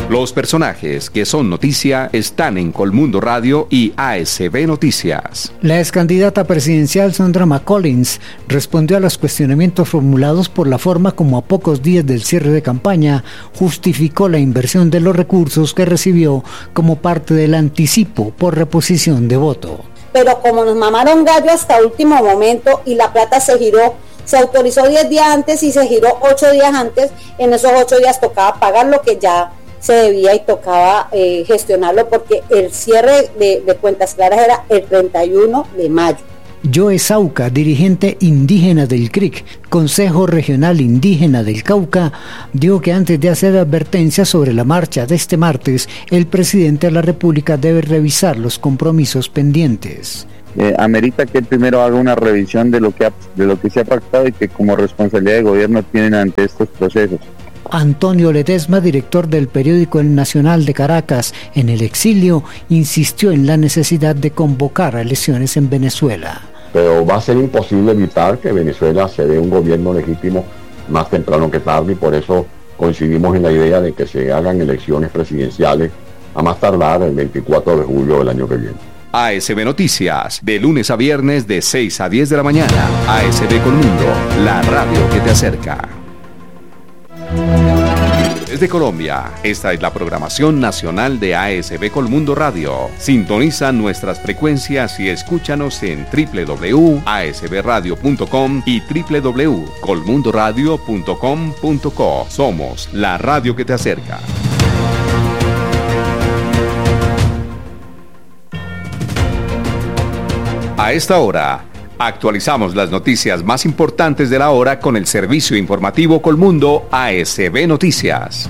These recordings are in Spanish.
Los personajes que son noticia están en Colmundo Radio y ASB Noticias. La excandidata presidencial Sandra McCollins respondió a los cuestionamientos formulados por la forma como a pocos días del cierre de campaña justificó la inversión de los recursos que recibió como parte del anticipo por reposición de voto. Pero como nos mamaron gallo hasta último momento y la plata se giró, se autorizó 10 días antes y se giró 8 días antes, en esos 8 días tocaba pagar lo que ya se debía y tocaba gestionarlo porque el cierre de cuentas claras era el 31 de mayo. Joe Sauca, dirigente indígena del CRIC, Consejo Regional Indígena del Cauca, dijo que antes de hacer advertencias sobre la marcha de este martes, el presidente de la República debe revisar los compromisos pendientes. Amerita que él primero haga una revisión de lo que se ha pactado y que como responsabilidad de gobierno tienen ante estos procesos. Antonio Ledesma, director del periódico El Nacional de Caracas, en el exilio, insistió en la necesidad de convocar a elecciones en Venezuela. Pero va a ser imposible evitar que Venezuela se dé un gobierno legítimo más temprano que tarde, y por eso coincidimos en la idea de que se hagan elecciones presidenciales a más tardar el 24 de julio del año que viene. ASB Noticias, de lunes a viernes de 6 a 10 de la mañana. ASB Colmundo, la radio que te acerca. Desde Colombia, esta es la programación nacional de ASB Colmundo Radio. Sintoniza nuestras frecuencias y escúchanos en www.asbradio.com y www.colmundoradio.com.co. Somos la radio que te acerca. A esta hora, actualizamos las noticias más importantes de la hora con el servicio informativo Colmundo ASB Noticias.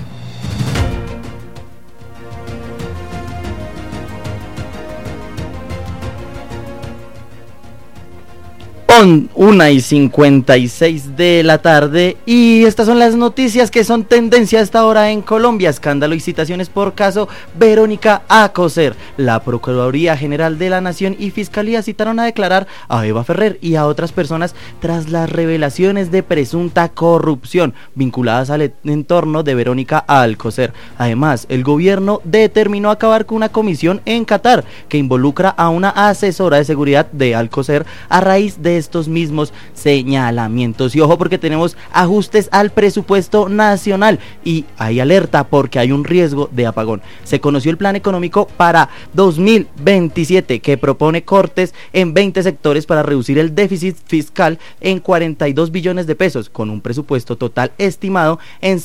Son 1:56 de la tarde y estas son las noticias que son tendencia a esta hora en Colombia. Escándalo y citaciones por caso Verónica Alcocer. La Procuraduría General de la Nación y Fiscalía citaron a declarar a Eva Ferrer y a otras personas tras las revelaciones de presunta corrupción vinculadas al entorno de Verónica Alcocer. Además, el gobierno determinó acabar con una comisión en Qatar que involucra a una asesora de seguridad de Alcocer a raíz de estos mismos señalamientos. Y ojo, porque tenemos ajustes al presupuesto nacional y hay alerta porque hay un riesgo de apagón. Se conoció el plan económico para 2027 que propone cortes en 20 sectores para reducir el déficit fiscal en 42 billones de pesos, con un presupuesto total estimado en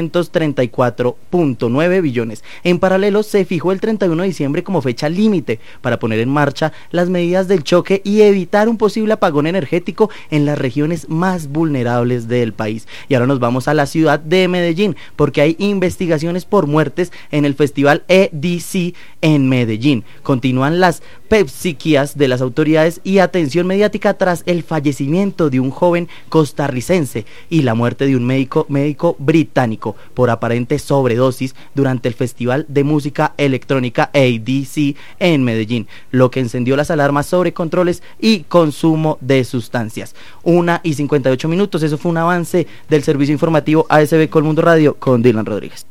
634.9 billones. En paralelo, se fijó el 31 de diciembre como fecha límite para poner en marcha las medidas del choque y evitar un posible apagón energético en las regiones más vulnerables del país. Y ahora nos vamos a la ciudad de Medellín, porque hay investigaciones por muertes en el festival EDC en Medellín. Continúan las psiquias de las autoridades y atención mediática tras el fallecimiento de un joven costarricense y la muerte de un médico británico por aparente sobredosis durante el festival de música electrónica EDC en Medellín, lo que encendió las alarmas sobre controles y consumo de sustancias. 1:58, eso fue un avance del servicio informativo ASB Colmundo Radio con Dylan Rodríguez.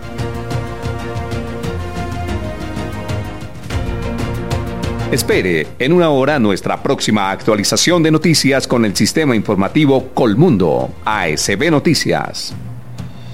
Espere en una hora nuestra próxima actualización de noticias con el sistema informativo Colmundo ASB Noticias.